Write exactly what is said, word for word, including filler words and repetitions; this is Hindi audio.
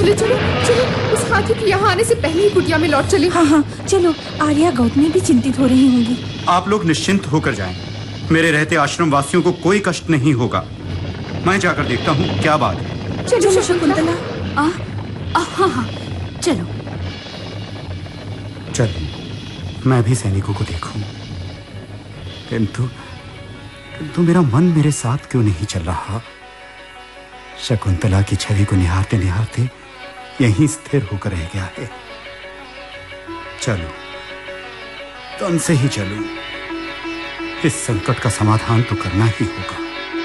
चलो चलो चलो, उस हाथी के यहाँ आने से पहले ही कुटिया में लौट चले। हाँ हाँ चलो, आर्या गौतमी भी चिंतित हो रही होंगी। आप लोग निश्चिंत होकर जाएं। मेरे रहते आश्रम वासियों को कोई कष्ट नहीं होगा। मैं जाकर देखता हूँ क्या बात है। चलो शकुंतला। आ, आ, हाँ हाँ चलो चल, मैं भी सैनिकों को देखूं। किंतु किंतु मेरा मन मेरे साथ क्यों नहीं चल रहा। शकुंतला की छवि को निहारते निहारते यहीं स्थिर होकर रह गया है। चलो, तुम से ही चलूं। इस संकट का समाधान तो करना ही होगा।